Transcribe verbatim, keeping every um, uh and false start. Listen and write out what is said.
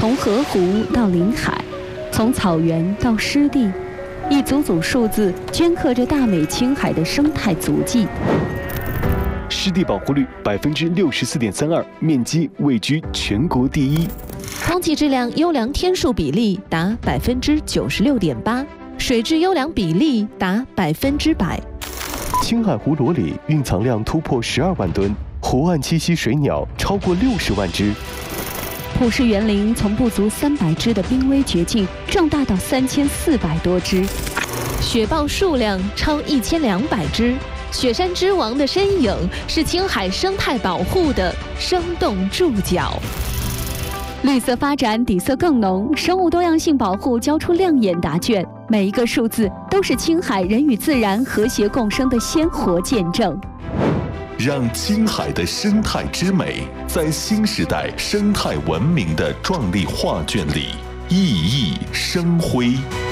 从河湖到临海，从草原到湿地，一组组数字镌刻着大美青海的生态足迹。 湿地保护率百分之六十四点三二，面积位居全国第一。 空气质量优良天数比例达百分之九十六点八，水质优良比例达百分之百。 青海湖裸里蕴藏量突破十二万吨，湖岸栖息水鸟超过六十万只。 普氏园林从不足三百只的濒危绝境壮大到三千四百多只， 雪豹数量超一千两百只。雪山之王的身影是青海生态保护的生动注脚。 绿色发展底色更浓，生物多样性保护交出亮眼答卷。每一个数字都是青海人与自然和谐共生的鲜活见证。 让青海的生态之美在新时代生态文明的壮丽画卷里熠熠生辉。